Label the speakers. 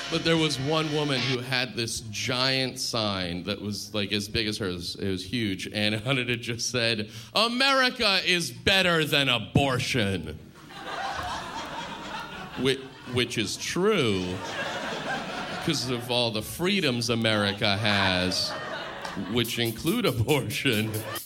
Speaker 1: But there was one woman who had this giant sign that was like as big as hers. It was huge, and on it just said, "America is better than abortion," which is true because of all the freedoms America has, which include abortion.